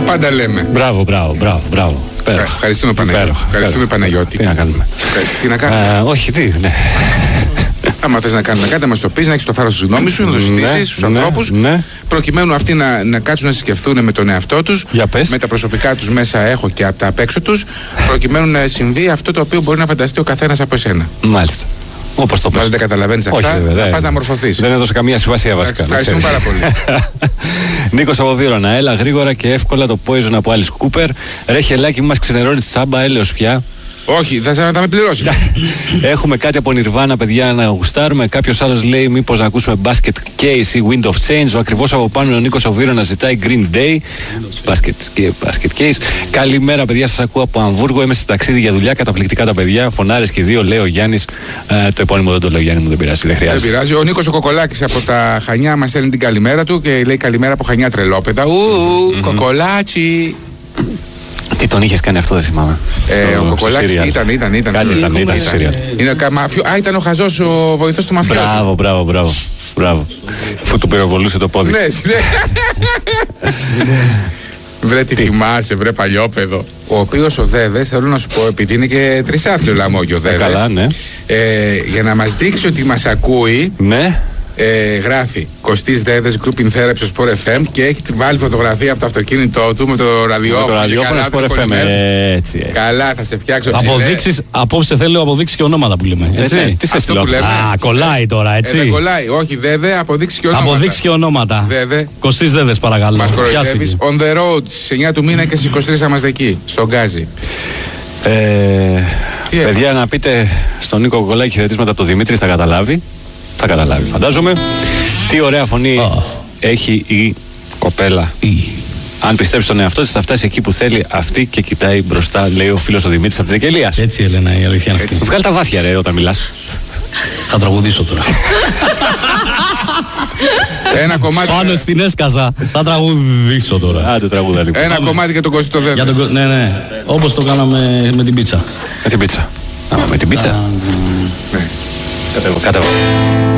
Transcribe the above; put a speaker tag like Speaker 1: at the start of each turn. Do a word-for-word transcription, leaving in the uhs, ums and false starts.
Speaker 1: πάντα λέμε.
Speaker 2: Μπράβο, μπράβο, μπράβο, μπράβο.
Speaker 1: Ευχαριστούμε, Παναγιώτη. Ευχαριστούμε, Παναγιώτη.
Speaker 2: Τι να κάνουμε.
Speaker 1: Τι να κάνουμε.
Speaker 2: Α, όχι, τι, ναι.
Speaker 1: Άμα θες να κάνεις, να κάνεις, να μας το πεις, να έχεις το θάρρος της γνώμης σου, να το συζητήσεις
Speaker 2: ναι,
Speaker 1: στους
Speaker 2: ναι,
Speaker 1: ανθρώπους,
Speaker 2: ναι.
Speaker 1: προκειμένου αυτοί να, να κάτσουν να σκεφτούν με τον εαυτό τους, με τα προσωπικά τους μέσα έχω και από τα απ' έξω τους, προκειμένου να συμβεί αυτό το οποίο μπορεί να φανταστεί ο καθένας από εσένα.
Speaker 2: Μάλιστα. Όπως το πες.
Speaker 1: Αν δεν καταλαβαίνεις αυτά, θα πας να μορφωθείς.
Speaker 2: Δεν έδωσε καμία σημασία βασικά.
Speaker 1: Ευχαριστούμε πάρα πολύ.
Speaker 2: Νίκος από Βύρωνα, έλα γρήγορα και εύκολα το Poison από Alice Cooper. Ρε χελάκι, μας ξενερώνει τσάμπα, έλεος πια.
Speaker 1: Όχι, θα, θα με πληρώσει.
Speaker 2: Έχουμε κάτι από Nirvana, παιδιά, να γουστάρουμε. Κάποιος άλλος λέει μήπως να ακούσουμε Basket Case ή Wind of Change. Ο ακριβώς από πάνω ο Νίκος Οβύρο να ζητάει Green Day. Basket, basket Case. Καλημέρα, παιδιά, σας ακούω από Αμβούργο. Είμαι σε ταξίδι για δουλειά. Καταπληκτικά τα παιδιά. Φωνάρες και δύο, λέει ο Γιάννης. Ε, το επώνυμο δεν το λέω, Γιάννη μου, δεν πειράζει. Δεν χρειάζεται.
Speaker 1: Δεν πειράζει. Ο Νίκος ο Κοκολάκης από τα Χανιά μας στέλνει την καλημέρα του και λέει καλημέρα από Χανιά τρελόπεδα. Ου, mm-hmm. Κοκολάτσι.
Speaker 2: Τι τον είχες κάνει αυτό, δεν θυμάμαι.
Speaker 1: Ε, ο Κοκολάκης ήταν, ήταν, ήταν.
Speaker 2: Κάτι ήταν, ήταν στο σύριαλ.
Speaker 1: Α, ήταν ο χαζός, ο βοηθός του μαφιόζου.
Speaker 2: Μπράβο, μπράβο, μπράβο. Μπράβο. Αφού του πυροβολούσε το πόδι.
Speaker 1: Ναι, ναι. Βρε τι θυμάσαι, βρε παλιόπαιδο. Ο οποίος ο Δέδες, θέλω να σου πω, επειδή είναι και τρισάθλιο λαμόγιο ο Δέδες.
Speaker 2: Καλά, ναι.
Speaker 1: Ε, για να μας δείξει ότι μας ακούει. Ναι. Ε, γράφει Κωστής Δέδες Group in Therapy στο Sport εφ εμ και έχει βάλει φωτογραφία από το αυτοκίνητό του με το ραδιόφωνο.
Speaker 2: Με το ραδιόφωνο Sport εφ εμ. Έτσι, έτσι.
Speaker 1: Καλά, θα σε φτιάξω ψηλέ.
Speaker 3: Αποδείξεις, απόψε θέλω αποδείξεις και ονόματα που λέμε. Έτσι.
Speaker 2: Ε, τι σε στείλω.
Speaker 3: Α, κολλάει τώρα, έτσι.
Speaker 1: Ε, δεν κολλάει, όχι, Δέδε, αποδείξεις και ονόματα.
Speaker 3: Αποδείξεις και ονόματα.
Speaker 1: Δέδε.
Speaker 3: Κωστής Δέδες, παρακαλώ.
Speaker 1: Μας κοροϊδεύεις. On the road στις εννιά του μήνα και στις είκοσι τρεις θα είμαστε εκεί, στον Γκάζι.
Speaker 2: Ε, παιδιά, έπρεπε να πείτε στον Νίκο Κοκολάκη χαιρετίσματα από το Δημήτρη, θα καταλάβει. Θα καταλάβει, φαντάζομαι. Τι ωραία φωνή oh. έχει η κοπέλα.
Speaker 3: Η.
Speaker 2: Αν πιστέψει στον εαυτό της, θα φτάσει εκεί που θέλει αυτή και κοιτάει μπροστά, λέει ο φίλος ο Δημήτρης από την Δικαιλίας.
Speaker 3: Έτσι, Έλενα, η αλήθεια είναι αυτή.
Speaker 2: Βγάλει τα βάθια, ρε, όταν μιλάς.
Speaker 3: Θα τραγουδήσω τώρα.
Speaker 1: Ένα κομμάτι.
Speaker 3: Πάνω στην έσκασα. Θα τραγουδήσω τώρα.
Speaker 2: Άντε, τραγούδα λοιπόν.
Speaker 1: Ένα Πάμε. κομμάτι για τον Κωστή το Δέδε.
Speaker 3: Το... Ναι, ναι. Όπως το κάναμε με την πίτσα.
Speaker 2: Με την πίτσα. Α, με την πίτσα.
Speaker 1: Ναι.
Speaker 2: Κατεβώ, κατεβώ.